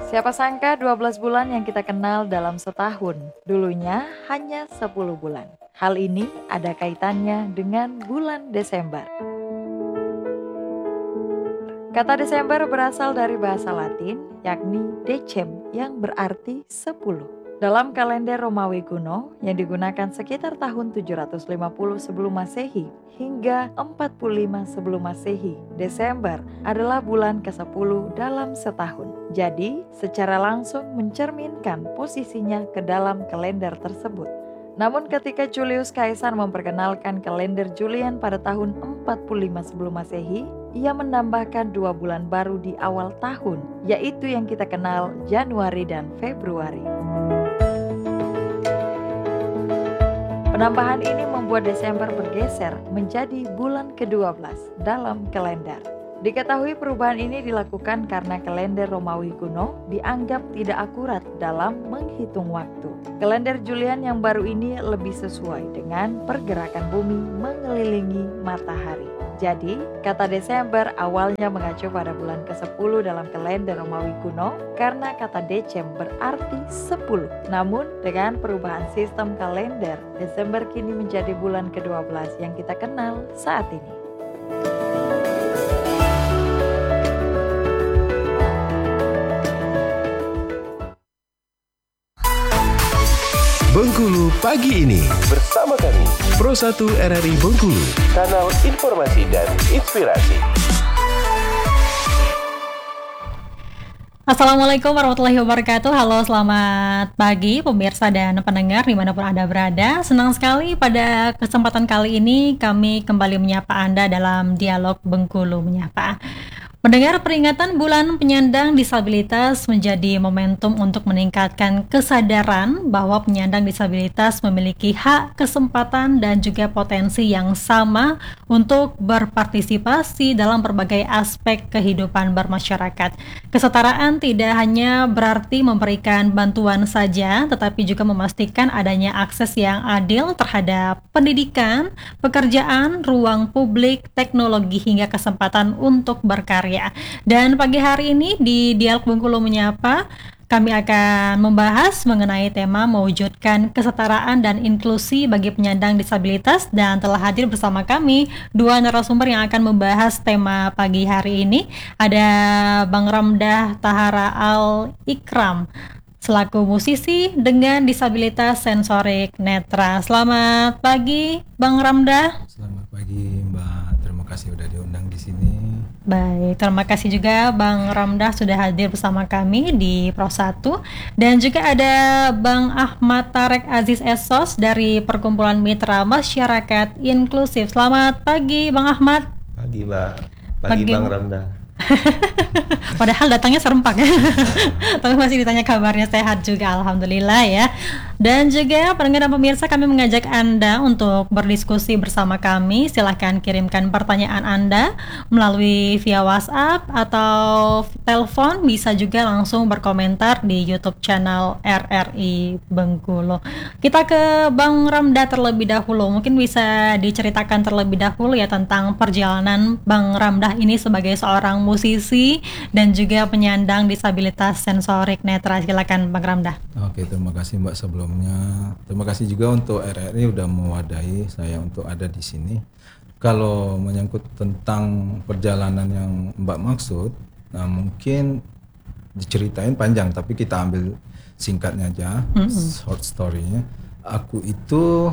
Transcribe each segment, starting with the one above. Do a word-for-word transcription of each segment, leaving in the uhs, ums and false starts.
Siapa sangka dua belas bulan yang kita kenal dalam setahun, dulunya hanya sepuluh bulan. Hal ini ada kaitannya dengan bulan Desember. Kata Desember berasal dari bahasa Latin, yakni decem, yang berarti sepuluh. Dalam kalender Romawi kuno yang digunakan sekitar tahun tujuh ratus lima puluh sebelum Masehi hingga empat puluh lima sebelum Masehi, Desember adalah bulan kesepuluh dalam setahun. Jadi, secara langsung mencerminkan posisinya ke dalam kalender tersebut. Namun ketika Julius Caesar memperkenalkan kalender Julian pada tahun empat puluh lima sebelum Masehi, ia menambahkan dua bulan baru di awal tahun, yaitu yang kita kenal Januari dan Februari. Penambahan ini membuat Desember bergeser menjadi bulan kedua belas dalam kalender. Diketahui perubahan ini dilakukan karena kalender Romawi kuno dianggap tidak akurat dalam menghitung waktu. Kalender Julian yang baru ini lebih sesuai dengan pergerakan bumi mengelilingi matahari. Jadi, kata Desember awalnya mengacu pada bulan kesepuluh dalam kalender Romawi kuno karena kata decem berarti sepuluh. Namun, dengan perubahan sistem kalender, Desember kini menjadi bulan kedua belas yang kita kenal saat ini. Bengkulu pagi ini bersama kami Pro satu R R I Bengkulu, kanal informasi dan inspirasi. Assalamualaikum warahmatullahi wabarakatuh. Halo, selamat pagi pemirsa dan pendengar dimanapun Anda berada. Senang sekali pada kesempatan kali ini kami kembali menyapa Anda dalam dialog Bengkulu Menyapa. Mendengar peringatan Bulan Penyandang Disabilitas menjadi momentum untuk meningkatkan kesadaran bahwa penyandang disabilitas memiliki hak, kesempatan, dan juga potensi yang sama untuk berpartisipasi dalam berbagai aspek kehidupan bermasyarakat. Kesetaraan tidak hanya berarti memberikan bantuan saja, tetapi juga memastikan adanya akses yang adil terhadap pendidikan, pekerjaan, ruang publik, teknologi, hingga kesempatan untuk berkarya. Dan pagi hari ini di Dialog Bengkulu Menyapa, kami akan membahas mengenai tema mewujudkan kesetaraan dan inklusi bagi penyandang disabilitas, dan telah hadir bersama kami dua narasumber yang akan membahas tema pagi hari ini. Ada Bang Ramdah Tahara Al-Ikram selaku musisi dengan disabilitas sensorik netra. Selamat pagi Bang Ramdah. Selamat pagi Mbak, terima kasih sudah diundang di sini. Baik, terima kasih juga Bang Ramdah sudah hadir bersama kami di Pro satu. Dan juga ada Bang Ahmad Tarek Aziz Esos dari Perkumpulan Mitra Masyarakat Inklusif. Selamat pagi Bang Ahmad. Pagi Mbak, pagi, pagi. Bang Ramdah. Padahal datangnya serempak ya. Tapi masih ditanya kabarnya sehat juga, alhamdulillah ya. Dan juga pendengar dan pemirsa, kami mengajak Anda untuk berdiskusi bersama kami. Silahkan kirimkan pertanyaan Anda melalui via WhatsApp atau telepon, bisa juga langsung berkomentar di YouTube channel R R I Bengkulu. Kita ke Bang Ramdah terlebih dahulu. Mungkin bisa diceritakan terlebih dahulu ya tentang perjalanan Bang Ramdah ini sebagai seorang musisi dan juga penyandang disabilitas sensorik netra. Silakan Bang Ramdah. Oke, terima kasih Mbak sebelumnya. Terima kasih juga untuk R R I udah mewadahi saya untuk ada di sini. Kalau menyangkut tentang perjalanan yang Mbak maksud, nah mungkin diceritain panjang, tapi kita ambil singkatnya aja, mm-hmm. short story-nya. Aku itu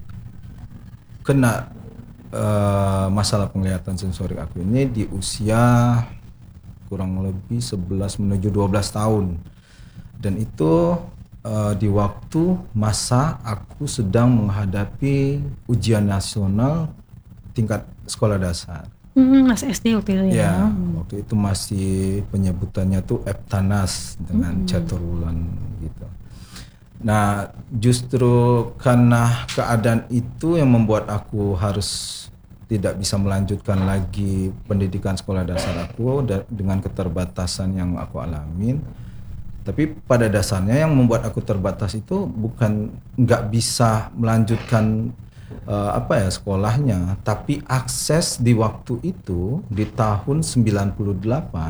kena uh, masalah penglihatan sensorik aku ini di usia kurang lebih sebelas menuju dua belas tahun, dan itu uh, di waktu masa aku sedang menghadapi ujian nasional tingkat sekolah dasar. Hmm, Mas S D waktu itu ya? Ya, waktu itu masih penyebutannya tuh Eptanas dengan hmm. catur bulan gitu. Nah, justru karena keadaan itu yang membuat aku harus tidak bisa melanjutkan lagi pendidikan sekolah dasar aku da- dengan keterbatasan yang aku alamin. Tapi pada dasarnya yang membuat aku terbatas itu bukan nggak bisa melanjutkan uh, apa ya sekolahnya, tapi akses di waktu itu di tahun sembilan puluh delapan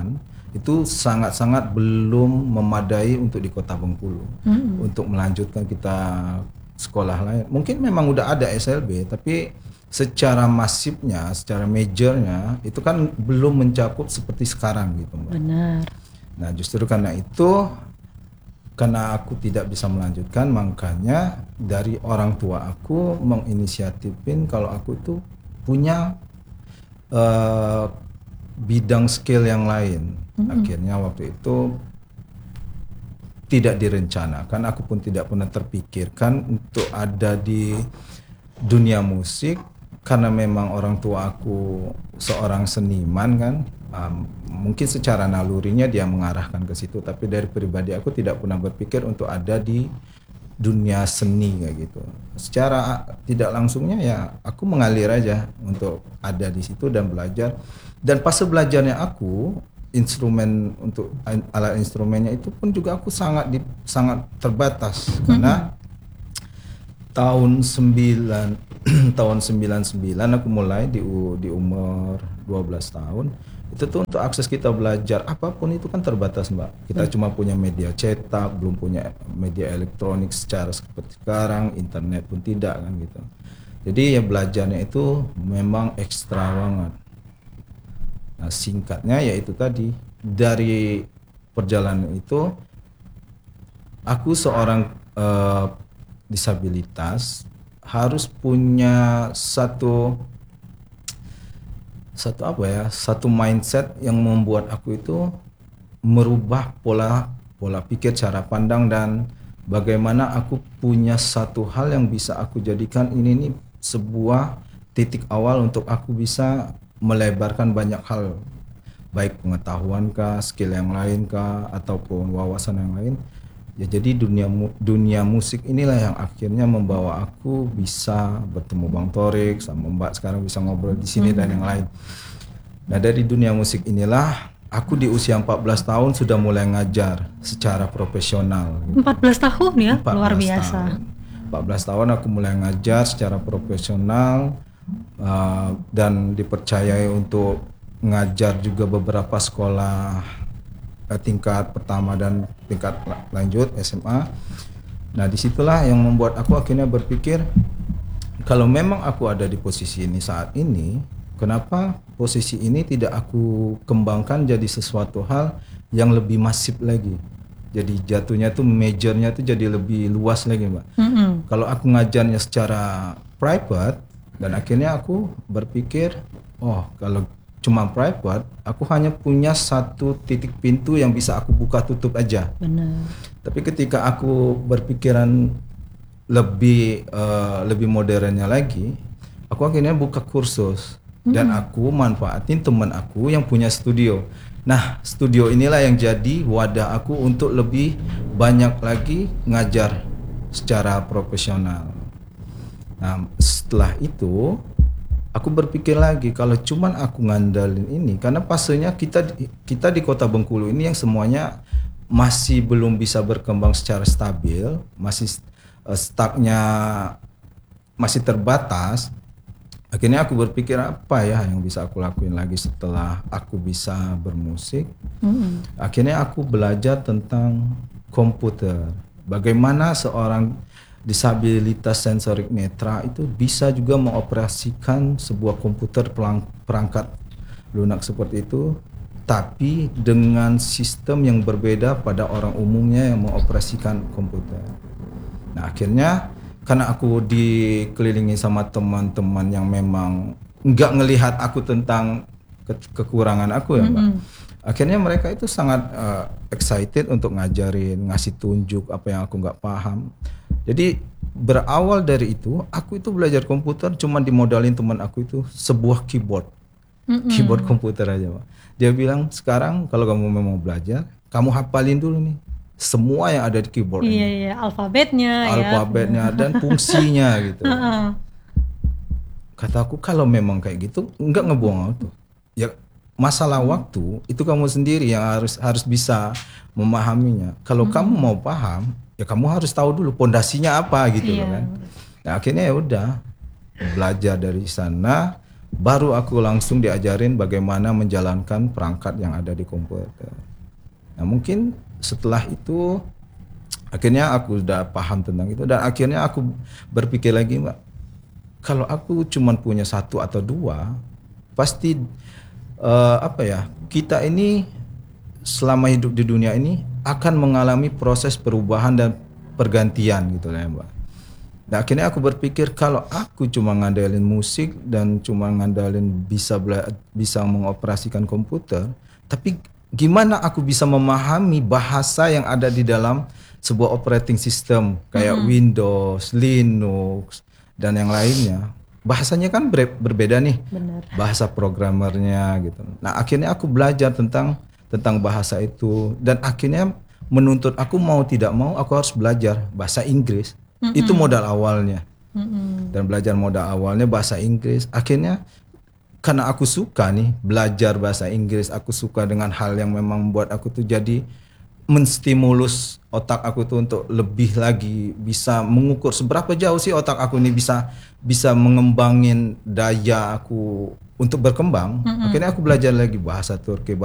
itu sangat-sangat belum memadai untuk di Kota Bengkulu hmm. untuk melanjutkan kita sekolah lain. Mungkin memang udah ada S L B, tapi secara masifnya, secara majornya itu kan belum mencakup seperti sekarang gitu, Mbak. Benar. Nah, justru karena itu, karena aku tidak bisa melanjutkan, makanya dari orang tua aku menginisiatifin kalau aku itu punya uh, bidang skill yang lain. Mm-hmm. Akhirnya waktu itu tidak direncanakan, aku pun tidak pernah terpikirkan untuk ada di dunia musik. Karena memang orang tua aku seorang seniman kan, um, mungkin secara nalurinya dia mengarahkan ke situ, tapi dari pribadi aku tidak pernah berpikir untuk ada di dunia seni kayak gitu. Secara tidak langsungnya ya aku mengalir aja untuk ada di situ dan belajar. Dan pas belajarnya aku, instrumen untuk alat instrumennya itu pun juga aku sangat di, sangat terbatas mm-hmm. karena tahun sembilan tahun sembilan puluh sembilan aku mulai di di umur dua belas tahun. Itu tuh untuk akses kita belajar apapun itu kan terbatas, Mbak. Kita hmm. cuma punya media cetak, belum punya media elektronik secara seperti sekarang, internet pun tidak kan gitu. Jadi ya belajarnya itu memang ekstra banget. Nah, singkatnya ya itu tadi, dari perjalanan itu aku seorang uh, disabilitas harus punya satu satu apa ya satu mindset yang membuat aku itu merubah pola pola pikir, cara pandang, dan bagaimana aku punya satu hal yang bisa aku jadikan ini nih sebuah titik awal untuk aku bisa melebarkan banyak hal, baik pengetahuan kah, skill yang lain kah, ataupun wawasan yang lain. Ya, jadi dunia dunia musik inilah yang akhirnya membawa aku bisa bertemu Bang Torik sama Mbak, sekarang bisa ngobrol di sini hmm. dan yang lain. Nah, dari dunia musik inilah aku di usia empat belas tahun sudah mulai ngajar secara profesional. empat belas tahun ya, luar biasa. Tahun. empat belas tahun aku mulai ngajar secara profesional uh, dan dipercayai untuk ngajar juga beberapa sekolah tingkat pertama dan tingkat lanjut S M A. Nah, disitulah yang membuat aku akhirnya berpikir, kalau memang aku ada di posisi ini saat ini, kenapa posisi ini tidak aku kembangkan jadi sesuatu hal yang lebih masif lagi. Jadi jatuhnya tuh majornya tuh jadi lebih luas lagi, Mbak. Mm-hmm. Kalau aku ngajarnya secara private, dan akhirnya aku berpikir, oh kalau cuma private, aku hanya punya satu titik pintu yang bisa aku buka tutup aja. Benar. Tapi ketika aku berpikiran lebih uh, lebih modernnya lagi, aku akhirnya buka kursus hmm. dan aku manfaatin teman aku yang punya studio. Nah, studio inilah yang jadi wadah aku untuk lebih banyak lagi ngajar secara profesional. Nah, setelah itu aku berpikir lagi, kalau cuman aku ngandalin ini, karena pasenya kita kita di Kota Bengkulu ini yang semuanya masih belum bisa berkembang secara stabil, masih uh, stucknya masih terbatas. Akhirnya aku berpikir apa ya yang bisa aku lakuin lagi setelah aku bisa bermusik. Mm-hmm. Akhirnya aku belajar tentang komputer. Bagaimana seorang disabilitas sensorik netra itu bisa juga mengoperasikan sebuah komputer perangkat lunak seperti itu, tapi dengan sistem yang berbeda pada orang umumnya yang mengoperasikan komputer. Nah, akhirnya karena aku dikelilingi sama teman-teman yang memang nggak ngelihat aku tentang ke- kekurangan aku ya, Mbak. Mm-hmm. Akhirnya mereka itu sangat uh, excited untuk ngajarin, ngasih tunjuk apa yang aku nggak paham. Jadi berawal dari itu, aku itu belajar komputer cuma dimodalin teman aku itu sebuah keyboard. Mm-mm. Keyboard komputer aja, Pak. Dia bilang, sekarang kalau kamu memang belajar, kamu hafalin dulu nih semua yang ada di keyboard iya, ini. Iya, alfabetnya, alfabetnya ya. Dan fungsinya gitu. Kata aku, kalau memang kayak gitu, enggak ngebuang waktu. Ya, masalah waktu itu kamu sendiri yang harus harus bisa memahaminya. Kalau hmm. kamu mau paham, ya kamu harus tahu dulu pondasinya apa gitu, iya. kan. Nah, akhirnya ya udah belajar dari sana, baru aku langsung diajarin bagaimana menjalankan perangkat yang ada di komputer. Nah mungkin setelah itu akhirnya aku sudah paham tentang itu, dan akhirnya aku berpikir lagi, Mbak, kalau aku cuma punya satu atau dua, pasti uh, apa ya, kita ini selama hidup di dunia ini akan mengalami proses perubahan dan pergantian gitu lah ya, Mbak. Dan akhirnya aku berpikir kalau aku cuma ngandalin musik dan cuma ngandalin bisa bela- bisa mengoperasikan komputer, tapi gimana aku bisa memahami bahasa yang ada di dalam sebuah operating system kayak mm-hmm. Windows, Linux dan yang lainnya. Bahasanya kan ber- berbeda nih. Benar. Bahasa programmernya gitu. Nah, akhirnya aku belajar tentang tentang bahasa itu, dan akhirnya menuntut aku mau tidak mau aku harus belajar bahasa Inggris. Mm-mm. Itu modal awalnya. Mm-mm. Dan belajar modal awalnya bahasa Inggris. Akhirnya karena aku suka nih belajar bahasa Inggris, aku suka dengan hal yang memang membuat aku tuh jadi menstimulus otak aku tuh untuk lebih lagi bisa mengukur seberapa jauh sih otak aku ini bisa bisa mengembangin daya aku untuk berkembang. Mm-mm. Akhirnya aku belajar lagi bahasa Turki,